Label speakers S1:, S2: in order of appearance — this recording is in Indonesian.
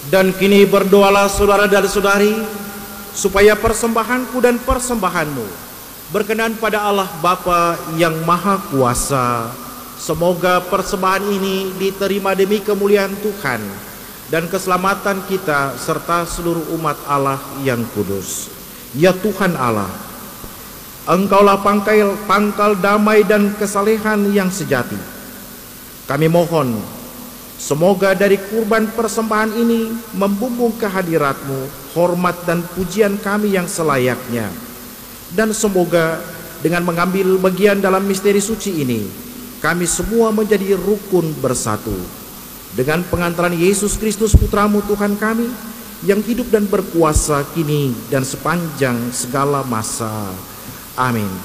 S1: Dan kini berdoalah saudara dan saudari, supaya persembahanku dan persembahanmu berkenan pada Allah Bapa yang Maha Kuasa. Semoga persembahan ini diterima demi kemuliaan Tuhan dan keselamatan kita serta seluruh umat Allah yang kudus. Ya Tuhan Allah, Engkaulah pangkal damai dan kesalehan yang sejati. Kami mohon, semoga dari kurban persembahan ini membumbung kehadirat-Mu, hormat dan pujian kami yang selayaknya. Dan semoga dengan mengambil bagian dalam misteri suci ini, kami semua menjadi rukun bersatu. Dengan pengantaran Yesus Kristus Putra-Mu Tuhan kami, yang hidup dan berkuasa kini dan sepanjang segala masa. Amin.